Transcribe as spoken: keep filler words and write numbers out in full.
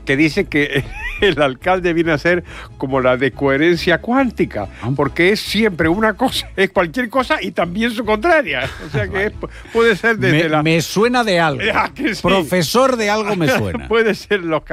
que dice que el alcalde viene a ser como la de coherencia cuántica, porque es siempre una cosa, es cualquier cosa y también su contraria. O sea que es, puede ser desde me, la... Me suena de algo. Ah, que sí. Profesor de algo me suena. Puede ser los